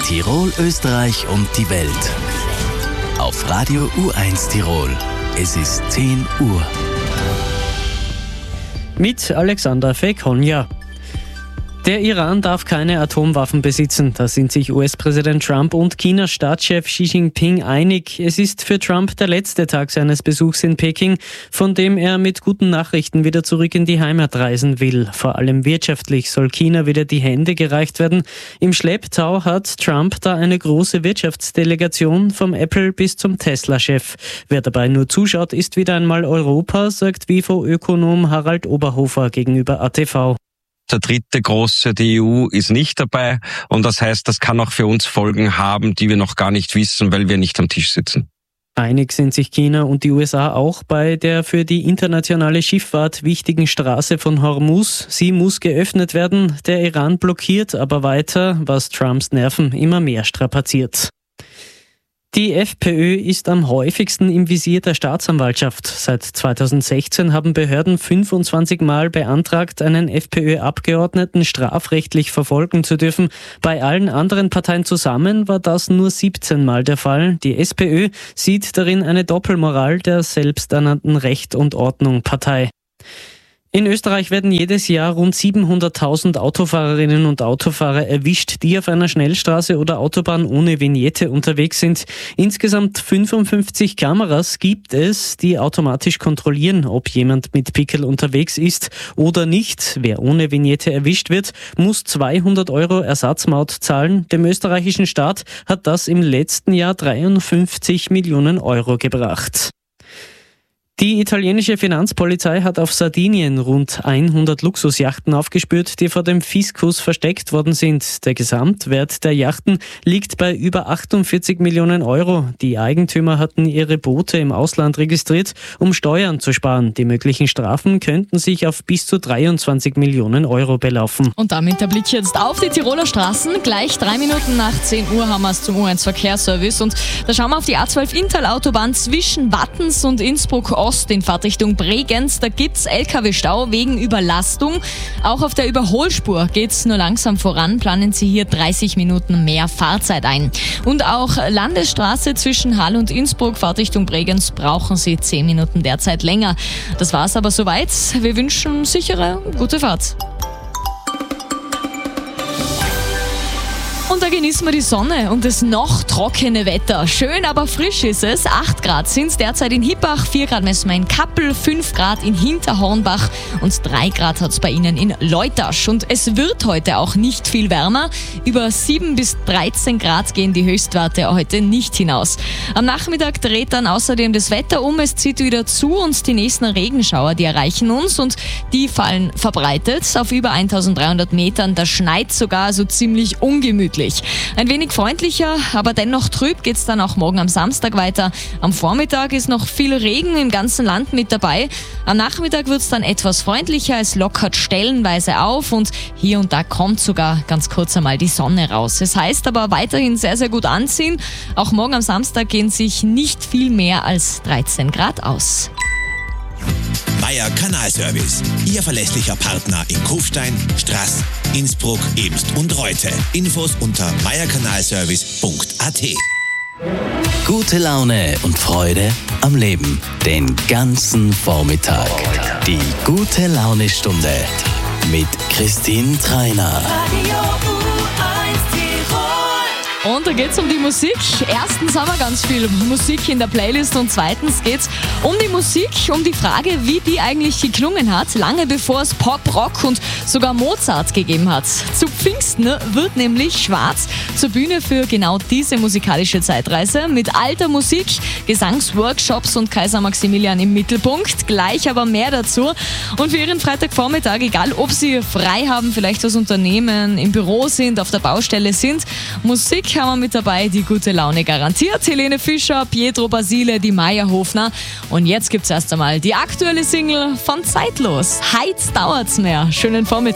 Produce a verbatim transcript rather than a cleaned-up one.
Tirol, Österreich und die Welt. Auf Radio U eins Tirol. Es ist zehn Uhr. Mit Alexander Fekonja. Der Iran darf keine Atomwaffen besitzen. Da sind sich U S-Präsident Trump und Chinas Staatschef Xi Jinping einig. Es ist für Trump der letzte Tag seines Besuchs in Peking, von dem er mit guten Nachrichten wieder zurück in die Heimat reisen will. Vor allem wirtschaftlich soll China wieder die Hände gereicht werden. Im Schlepptau hat Trump da eine große Wirtschaftsdelegation vom Apple bis zum Tesla-Chef. Wer dabei nur zuschaut, ist wieder einmal Europa, sagt W I F O-Ökonom Harald Oberhofer gegenüber A T V. Der dritte große, die E U, ist nicht dabei und das heißt, das kann auch für uns Folgen haben, die wir noch gar nicht wissen, weil wir nicht am Tisch sitzen. Einig sind sich China und die U S A auch bei der für die internationale Schifffahrt wichtigen Straße von Hormuz. Sie muss geöffnet werden. Der Iran blockiert aber weiter, was Trumps Nerven immer mehr strapaziert. Die FPÖ ist am häufigsten im Visier der Staatsanwaltschaft. Seit zweitausendsechzehn haben Behörden fünfundzwanzig Mal beantragt, einen FPÖ-Abgeordneten strafrechtlich verfolgen zu dürfen. Bei allen anderen Parteien zusammen war das nur siebzehn Mal der Fall. Die SPÖ sieht darin eine Doppelmoral der selbsternannten Recht und Ordnung Partei. In Österreich werden jedes Jahr rund siebenhunderttausend Autofahrerinnen und Autofahrer erwischt, die auf einer Schnellstraße oder Autobahn ohne Vignette unterwegs sind. Insgesamt fünfundfünfzig Kameras gibt es, die automatisch kontrollieren, ob jemand mit Pickel unterwegs ist oder nicht. Wer ohne Vignette erwischt wird, muss zweihundert Euro Ersatzmaut zahlen. Dem österreichischen Staat hat das im letzten Jahr dreiundfünfzig Millionen Euro gebracht. Die italienische Finanzpolizei hat auf Sardinien rund hundert Luxusjachten aufgespürt, die vor dem Fiskus versteckt worden sind. Der Gesamtwert der Yachten liegt bei über achtundvierzig Millionen Euro. Die Eigentümer hatten ihre Boote im Ausland registriert, um Steuern zu sparen. Die möglichen Strafen könnten sich auf bis zu dreiundzwanzig Millionen Euro belaufen. Und damit der Blick jetzt auf die Tiroler Straßen. Gleich drei Minuten nach zehn Uhr haben wir es zum U eins Verkehrsservice. Und da schauen wir auf die A zwölf Inntal-Autobahn zwischen Wattens und Innsbruck Ost in Fahrtrichtung Bregenz. Da gibt's L K W-Stau wegen Überlastung. Auch auf der Überholspur geht's nur langsam voran. Planen Sie hier dreißig Minuten mehr Fahrzeit ein. Und auch Landesstraße zwischen Hall und Innsbruck, Fahrtrichtung Bregenz, brauchen Sie zehn Minuten derzeit länger. Das war's aber soweit. Wir wünschen sichere, gute Fahrt. Und da genießen wir die Sonne und das noch trockene Wetter. Schön, aber frisch ist es. acht Grad sind es derzeit in Hippach, vier Grad messen wir in Kappel, fünf Grad in Hinterhornbach und drei Grad hat es bei Ihnen in Leutasch. Und es wird heute auch nicht viel wärmer. Über sieben bis dreizehn Grad gehen die Höchstwerte heute nicht hinaus. Am Nachmittag dreht dann außerdem das Wetter um. Es zieht wieder zu und die nächsten Regenschauer, die erreichen uns und die fallen verbreitet auf über eintausenddreihundert Metern. Da schneit sogar so ziemlich ungemütlich. Ein wenig freundlicher, aber dennoch trüb geht's dann auch morgen am Samstag weiter. Am Vormittag ist noch viel Regen im ganzen Land mit dabei. Am Nachmittag wird's dann etwas freundlicher, es lockert stellenweise auf und hier und da kommt sogar ganz kurz einmal die Sonne raus. Es heißt aber weiterhin sehr, sehr gut anziehen. Auch morgen am Samstag gehen sich nicht viel mehr als dreizehn Grad aus. Meier Kanalservice, Ihr verlässlicher Partner in Kufstein, Straß, Innsbruck, Eemst und Reute. Infos unter meierkanalservice punkt a t. Gute Laune und Freude am Leben. Den ganzen Vormittag. Die gute Laune-Stunde mit Christine Treiner. Und da geht's um die Musik. Erstens haben wir ganz viel Musik in der Playlist und zweitens geht's um die Musik, um die Frage, wie die eigentlich geklungen hat, lange bevor es Pop, Rock und sogar Mozart gegeben hat. Zu Pfingsten wird nämlich Schwarz zur Bühne für genau diese musikalische Zeitreise mit alter Musik, Gesangsworkshops und Kaiser Maximilian im Mittelpunkt. Gleich aber mehr dazu. Und für Ihren Freitagvormittag, egal ob Sie frei haben, vielleicht das Unternehmen, im Büro sind, auf der Baustelle sind, Musik haben wir mit dabei, die gute Laune garantiert. Helene Fischer, Pietro Basile, die Meierhofner. Und jetzt gibt's erst einmal die aktuelle Single von Zeitlos. Heiz dauert's mehr. Schönen Vormittag.